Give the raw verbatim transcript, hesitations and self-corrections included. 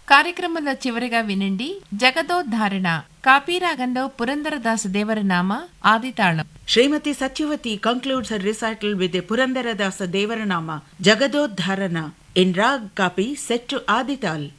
కార్యక్రమంలో చివరిగా వినండి జగదోద్ధారణ కాపీరాగంలో పురందరదాస దేవరనామ ఆదితాళం. శ్రీమతి Satyavathi concludes her recital with the Purandaradasa Devaranama Jagadodharana in Rag Kapi set to Adital.